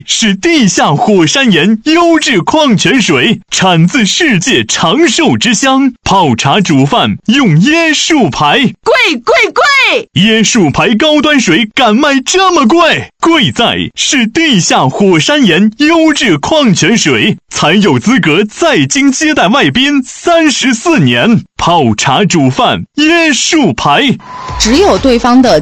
是地下火山岩优质矿泉水，产自世界长寿之乡。泡茶煮饭用椰树牌， 贵贵贵！ 椰树牌高端水敢卖这么贵？贵在是地下火山岩优质矿泉水，才有资格在京接待外宾34年。泡茶煮饭椰树牌， 只有对方的